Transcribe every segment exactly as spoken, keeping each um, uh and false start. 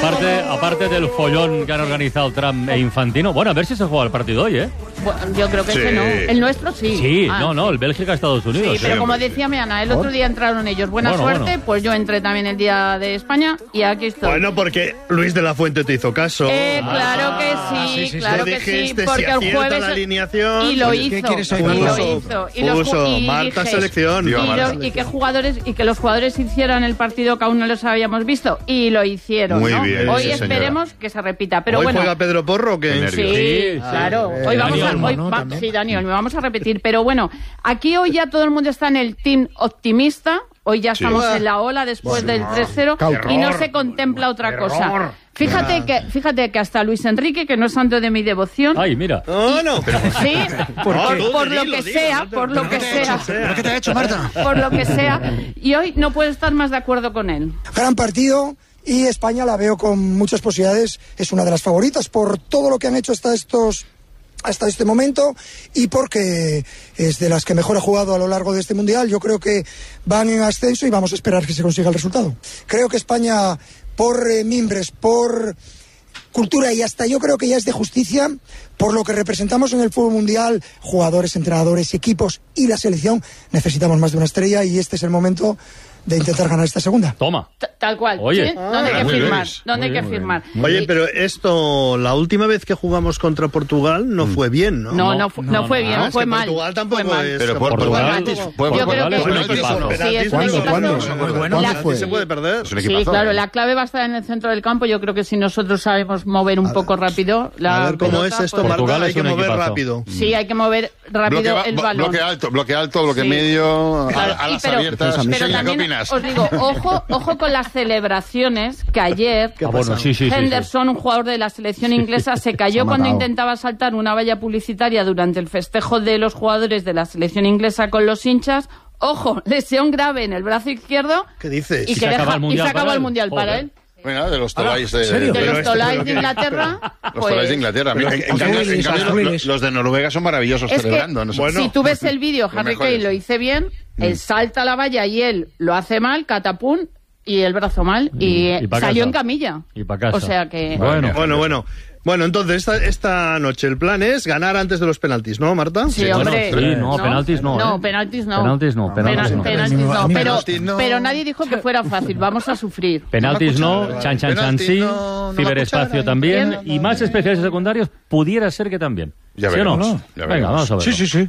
aparte, aparte del follón que han organizado Trump e Infantino, bueno, a ver si se juega el partido hoy, ¿eh? Bueno, yo creo que Sí. ese no. El nuestro sí. Sí, Ah, no, no, el Bélgica-Estados Unidos. Sí, pero Sí, como hombre. decía mi Ana, el otro día entraron ellos. Buena Bueno, suerte, bueno. pues yo entré también el día de España y aquí estoy. Bueno, porque Luis de la Fuente te hizo caso. Eh, claro que sí, sí, sí, claro Lo que sí, dijiste, si porque el acierta jueves la alineación. y lo Oye, ¿qué hizo, quieres hoy, y Marta? lo Puso, hizo, y los puso, ju- y Marta dije- selección. y, Digo, lo- Marta y que jugadores y que los jugadores hicieran el partido que aún no los habíamos visto y lo hicieron. Muy ¿no? bien, Hoy sí, esperemos que se repita, pero ¿Hoy bueno. juega Pedro Porro o qué? Qué Sí, nervios. Sí, claro. sí. Hoy vamos Dani a, Olmo, hoy ¿no? va- También. sí, Dani Olmo, vamos a repetir, pero bueno, aquí hoy ya todo el mundo está en el team optimista. Hoy ya Sí. estamos en la ola después del tres cero Cauto. y no se contempla otra cosa. Fíjate que, fíjate que hasta Luis Enrique, que no es santo de mi devoción, Ay, mira. No, no. sí, por, No, por- tú por lo dilo, que dilo, sea, no te- por lo no que te sea, ¿Pero qué te ha hecho, Marta? por lo que sea, y hoy no puedo estar más de acuerdo con él. Gran partido y España la veo con muchas posibilidades. Es una de las favoritas por todo lo que han hecho hasta estos hasta este momento y porque es de las que mejor ha jugado a lo largo de este mundial. Yo creo que van en ascenso y vamos a esperar que se consiga el resultado. Creo que España, por eh, mimbres, por cultura y hasta yo creo que ya es de justicia, por lo que representamos en el fútbol mundial, jugadores, entrenadores, equipos y la selección, necesitamos más de una estrella y este es el momento de intentar ganar esta segunda. Toma. T- Tal cual. Oye. ¿sí? ¿Dónde hay que muy firmar? bien. ¿Dónde hay Muy que bien, firmar? Oye, Y- pero esto, la última vez que jugamos contra Portugal no fue bien, ¿no? No, no, fu- no, no, fue no. bien, Ah, es fue que mal. Portugal tampoco fue mal. es... Pero como por Portugal- penaltis, fue Yo por creo que penaltis, es un penaltis, equipazo. por Sí, es penaltis. un ¿Cuándo, equipazo. cuándo? Eso, Muy por bueno. penaltis La- fue? se puede perder. Es un Sí, equipazo, claro, ¿eh? la clave va a estar en el centro del campo. Yo creo que si nosotros sabemos mover un poco rápido la A ver cómo pelota, es esto, pues- Portugal Marta, hay es que un mover equipazo. rápido. Sí, hay que mover Bloque, rápido ba- el bo- balón. bloque alto, bloque alto, bloque Sí. medio, Claro, a, a y las pero- abiertas. Pero Sonia, ¿qué también opinas? os digo, ojo, ojo con las celebraciones que ayer Ah, bueno, sí, sí, sí, sí. Henderson, un jugador de la selección inglesa, se cayó Se ha cuando matado. intentaba saltar una valla publicitaria durante el festejo de los jugadores de la selección inglesa con los hinchas. Ojo, lesión grave en el brazo izquierdo. ¿Qué dices? Y, se que acaba deja- el y Mundial se acaba para el él. mundial para Joder. él. Bueno, de los Tolais de, ¿serio? de- De Pero los este- Tolais pero de que- Inglaterra. los pues- Tolais de Inglaterra. Mira, en, Los cambio, en Willis, cambio, los los, Willis. los de Noruega son maravillosos Es que celebrando. no sé. bueno, si tú ves el vídeo, Los Harry mejores. Kane lo hizo bien, él salta a la valla y él lo hace mal, catapum, y el brazo mal, y, y pa' salió casa. en camilla. Y pa' casa. O sea que... Bueno. Bueno, bueno. Bueno, entonces esta, esta noche el plan es ganar antes de los penaltis, ¿no, Marta? Sí, Bueno, hombre. sí, no, penaltis no, No, ¿eh? penaltis no. Penaltis no, penaltis Pena- no. penaltis no, A mí me- pero, penaltis no. pero nadie dijo que fuera fácil, vamos a sufrir. Penaltis no, Vale. chan chan chan Penalti sí, no, no la ciberespacio cuchara, también, ¿quién? y más especiales secundarios pudiera ser que también. Ya ¿Sí o no? veremos, ya Venga, veremos. vamos a ver. Sí, sí, sí.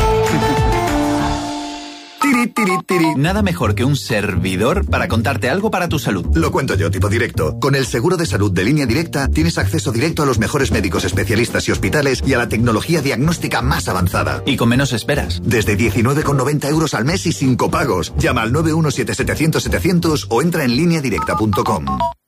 Tiri, tiri, tiri. Nada mejor que un servidor para contarte algo para tu salud. Lo cuento yo, tipo directo. Con el seguro de salud de Línea Directa tienes acceso directo a los mejores médicos especialistas y hospitales y a la tecnología diagnóstica más avanzada. Y con menos esperas. Desde diecinueve con noventa euros al mes y sin copagos. Llama al nueve uno siete setecientos setecientos o entra en línea directa punto com.